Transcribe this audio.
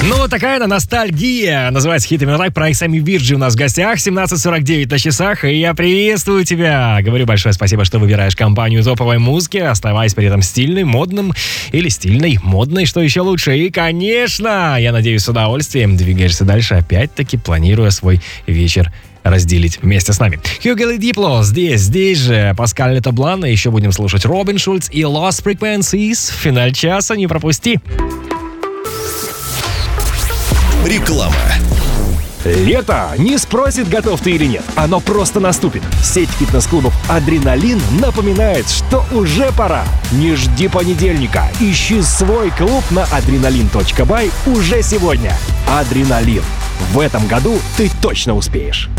Ну, такая она ностальгия. Называется «Хит именно так». Проект Сами Вирджи у нас в гостях. 17:49 на часах. И я приветствую тебя. Говорю большое спасибо, что выбираешь компанию топовой музыки. Оставаясь при этом стильным, модным или стильной, модной, что еще лучше. И, конечно, я надеюсь, с удовольствием двигаешься дальше. Опять-таки планируя свой вечер разделить вместе с нами. Хьюго и Дипло здесь же Паскаль Летоблан. И еще будем слушать Робин Шульц и Lost Frequencies. Финаль часа не пропусти. Реклама. Лето не спросит, готов ты или нет. Оно просто наступит. Сеть фитнес-клубов «Адреналин» напоминает, что уже пора. Не жди понедельника. Ищи свой клуб на adrenalin.by уже сегодня. «Адреналин». В этом году ты точно успеешь.